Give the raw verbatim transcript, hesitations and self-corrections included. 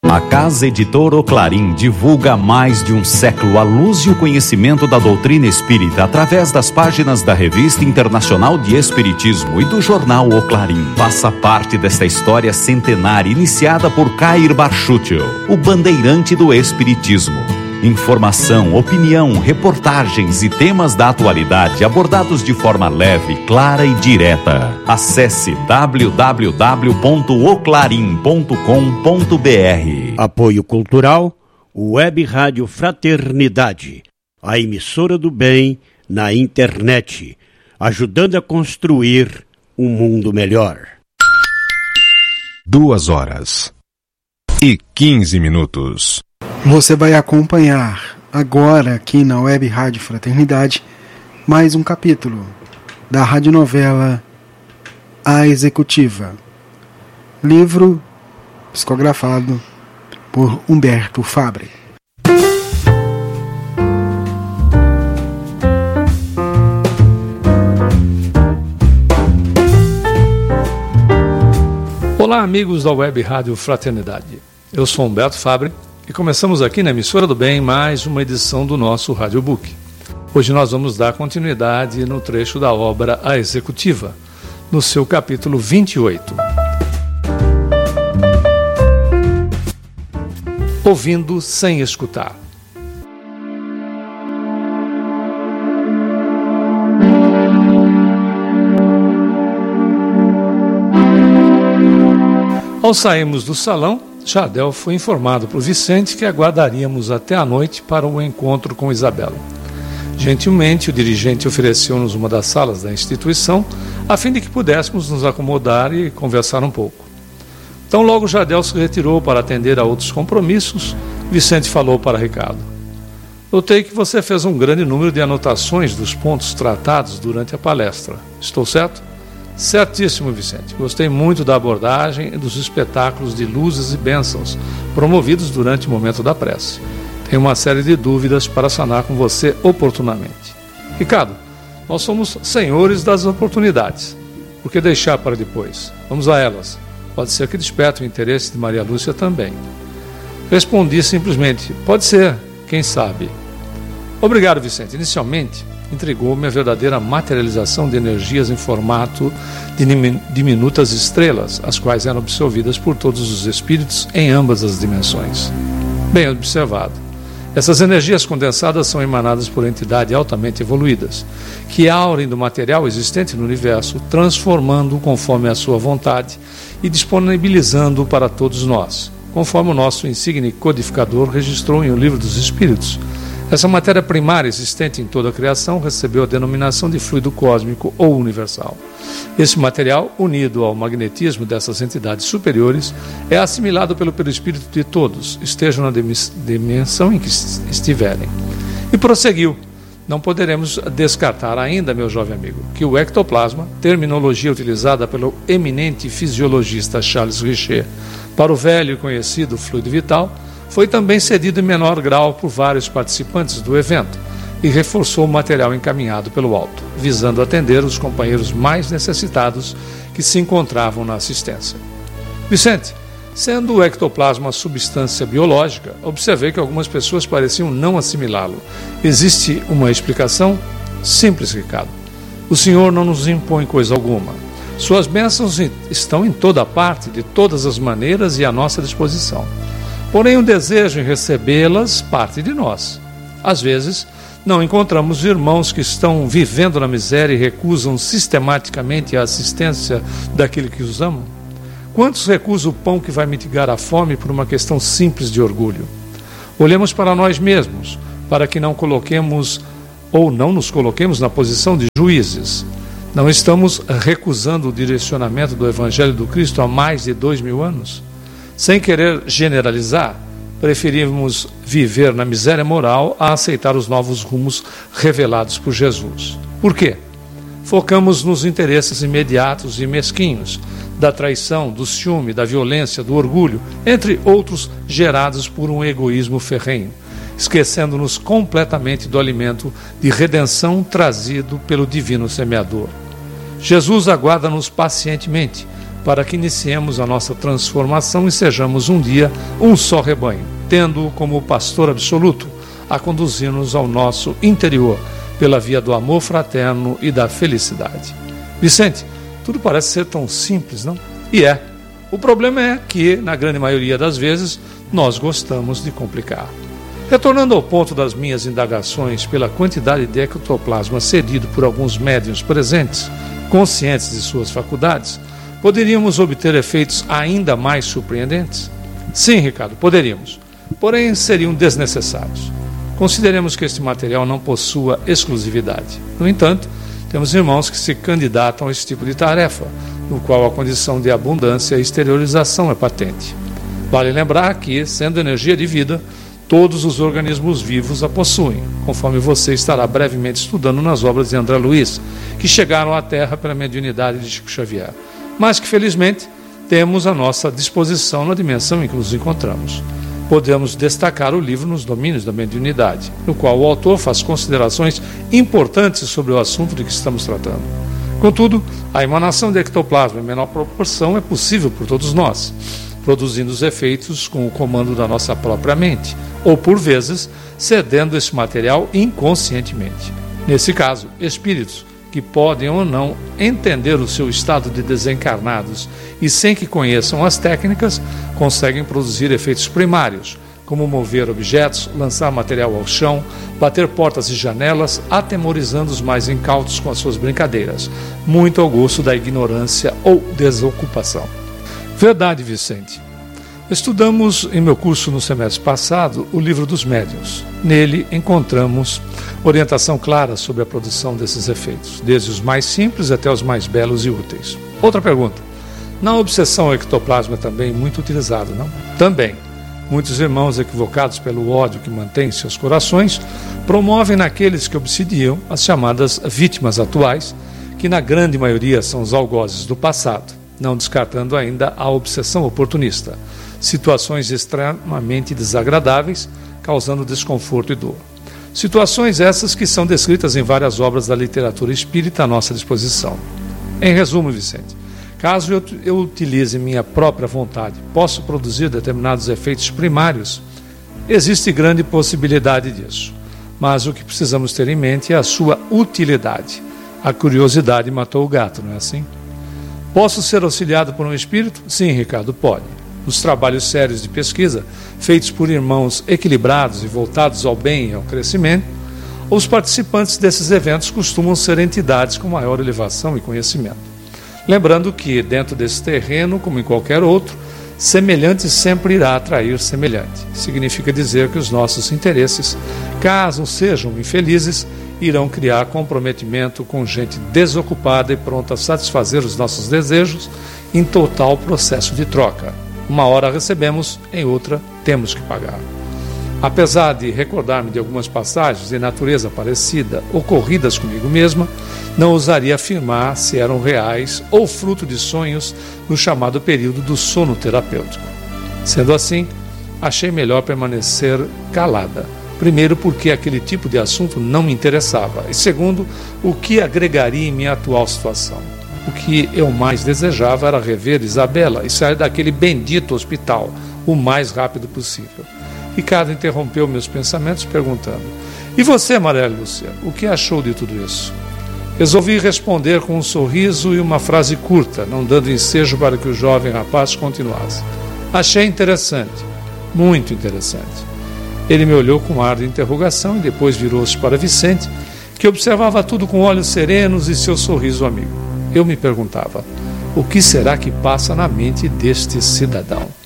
A Casa Editora O Clarim divulga há mais de um século a luz e o conhecimento da doutrina espírita através das páginas da Revista Internacional de Espiritismo e do jornal O Clarim. Faça parte desta história centenária iniciada por Kair Barchutel, o bandeirante do Espiritismo. Informação, opinião, reportagens e temas da atualidade abordados de forma leve, clara e direta. Acesse w w w ponto o clarim ponto com ponto b r. Apoio Cultural, Web Rádio Fraternidade, a emissora do bem na internet, ajudando a construir um mundo melhor. Duas horas e quinze minutos. Você vai acompanhar agora aqui na Web Rádio Fraternidade mais um capítulo da radionovela A Executiva, livro psicografado por Humberto Fabre. Olá, amigos da Web Rádio Fraternidade. Eu sou Humberto Fabre e começamos aqui na Emissora do Bem mais uma edição do nosso Radiobook. Hoje nós vamos dar continuidade no trecho da obra A Executiva, no seu capítulo vinte e oito. Ouvindo sem escutar. Ao sairmos do salão, Jardel foi informado por Vicente que aguardaríamos até a noite para o encontro com Isabela. Gentilmente, o dirigente ofereceu-nos uma das salas da instituição, a fim de que pudéssemos nos acomodar e conversar um pouco. Então, logo Jardel se retirou para atender a outros compromissos, Vicente falou para Ricardo. Notei que você fez um grande número de anotações dos pontos tratados durante a palestra. Estou certo? Certíssimo, Vicente. Gostei muito da abordagem e dos espetáculos de luzes e bênçãos promovidos durante o momento da prece. Tenho uma série de dúvidas para sanar com você oportunamente. Ricardo, nós somos senhores das oportunidades. Por que deixar para depois? Vamos a elas. Pode ser que desperte o interesse de Maria Lúcia também. Respondi simplesmente, pode ser, quem sabe. Obrigado, Vicente. Inicialmente, intrigou-me a verdadeira materialização de energias em formato de diminutas estrelas, as quais eram absorvidas por todos os espíritos em ambas as dimensões. Bem observado. Essas energias condensadas são emanadas por entidades altamente evoluídas, que aurem do material existente no universo, transformando-o conforme a sua vontade e disponibilizando-o para todos nós, conforme o nosso insigne codificador registrou em O Livro dos Espíritos. Essa matéria primária existente em toda a criação recebeu a denominação de fluido cósmico ou universal. Esse material, unido ao magnetismo dessas entidades superiores, é assimilado pelo perispírito de todos, estejam na dimensão em que estiverem. E prosseguiu. Não poderemos descartar ainda, meu jovem amigo, que o ectoplasma, terminologia utilizada pelo eminente fisiologista Charles Richer para o velho e conhecido fluido vital, foi também cedido em menor grau por vários participantes do evento e reforçou o material encaminhado pelo alto, visando atender os companheiros mais necessitados que se encontravam na assistência. Vicente, sendo o ectoplasma substância biológica, observei que algumas pessoas pareciam não assimilá-lo. Existe uma explicação? Simples, Ricardo. O Senhor não nos impõe coisa alguma. Suas bênçãos estão em toda parte, de todas as maneiras e à nossa disposição. Porém, o desejo em recebê-las parte de nós. Às vezes, não encontramos irmãos que estão vivendo na miséria e recusam sistematicamente a assistência daquele que os ama? Quantos recusam o pão que vai mitigar a fome por uma questão simples de orgulho? Olhemos para nós mesmos, para que não coloquemos ou não nos coloquemos na posição de juízes. Não estamos recusando o direcionamento do Evangelho do Cristo há mais de dois mil anos? Sem querer generalizar, preferimos viver na miséria moral a aceitar os novos rumos revelados por Jesus. Por quê? Focamos nos interesses imediatos e mesquinhos, da traição, do ciúme, da violência, do orgulho, entre outros gerados por um egoísmo ferrenho, esquecendo-nos completamente do alimento de redenção trazido pelo divino semeador. Jesus aguarda-nos pacientemente, para que iniciemos a nossa transformação e sejamos um dia um só rebanho, tendo-o como pastor absoluto a conduzir-nos ao nosso interior pela via do amor fraterno e da felicidade. Vicente, tudo parece ser tão simples, não? E é. O problema é que, na grande maioria das vezes, nós gostamos de complicar. Retornando ao ponto das minhas indagações pela quantidade de ectoplasma cedido por alguns médiuns presentes, conscientes de suas faculdades, poderíamos obter efeitos ainda mais surpreendentes? Sim, Ricardo, poderíamos. Porém, seriam desnecessários. Consideremos que este material não possua exclusividade. No entanto, temos irmãos que se candidatam a esse tipo de tarefa, no qual a condição de abundância e exteriorização é patente. Vale lembrar que, sendo energia de vida, todos os organismos vivos a possuem, conforme você estará brevemente estudando nas obras de André Luiz, que chegaram à Terra pela mediunidade de Chico Xavier, mas que, felizmente, temos à nossa disposição na dimensão em que nos encontramos. Podemos destacar o livro Nos Domínios da Mediunidade, no qual o autor faz considerações importantes sobre o assunto de que estamos tratando. Contudo, a emanação de ectoplasma em menor proporção é possível por todos nós, produzindo os efeitos com o comando da nossa própria mente, ou, por vezes, cedendo esse material inconscientemente. Nesse caso, espíritos que podem ou não entender o seu estado de desencarnados e, sem que conheçam as técnicas, conseguem produzir efeitos primários, como mover objetos, lançar material ao chão, bater portas e janelas, atemorizando os mais incautos com as suas brincadeiras, muito ao gosto da ignorância ou desocupação. Verdade, Vicente. Estudamos em meu curso no semestre passado o livro dos médiuns. Nele encontramos orientação clara sobre a produção desses efeitos, desde os mais simples até os mais belos e úteis. Outra pergunta. Na obsessão, o ectoplasma é também muito utilizado, não? Também. Muitos irmãos, equivocados pelo ódio que mantém em seus corações, promovem naqueles que obsidiam as chamadas vítimas atuais, que na grande maioria são os algozes do passado, não descartando ainda a obsessão oportunista, situações extremamente desagradáveis, causando desconforto e dor. Situações essas que são descritas em várias obras da literatura espírita à nossa disposição. Em resumo, Vicente, caso eu, eu utilize minha própria vontade, posso produzir determinados efeitos primários? Existe grande possibilidade disso, mas o que precisamos ter em mente é a sua utilidade. A curiosidade matou o gato, não é assim? Posso ser auxiliado por um espírito? Sim, Ricardo, pode. Nos trabalhos sérios de pesquisa, feitos por irmãos equilibrados e voltados ao bem e ao crescimento, os participantes desses eventos costumam ser entidades com maior elevação e conhecimento. Lembrando que, dentro desse terreno, como em qualquer outro, semelhante sempre irá atrair semelhante. Significa dizer que os nossos interesses, caso sejam infelizes, irão criar comprometimento com gente desocupada e pronta a satisfazer os nossos desejos em total processo de troca. Uma hora recebemos, em outra temos que pagar. Apesar de recordar-me de algumas passagens de natureza parecida, ocorridas comigo mesma, não ousaria afirmar se eram reais ou fruto de sonhos no chamado período do sono terapêutico. Sendo assim, achei melhor permanecer calada. Primeiro, porque aquele tipo de assunto não me interessava. E segundo, o que agregaria em minha atual situação. O que eu mais desejava era rever Isabela e sair daquele bendito hospital o mais rápido possível. Ricardo interrompeu meus pensamentos perguntando: e você, Maria Lúcia, o que achou de tudo isso? Resolvi responder com um sorriso e uma frase curta, não dando ensejo para que o jovem rapaz continuasse. Achei interessante, muito interessante. Ele me olhou com ar de interrogação e depois virou-se para Vicente, que observava tudo com olhos serenos e seu sorriso amigo. Eu me perguntava: o que será que passa na mente deste cidadão?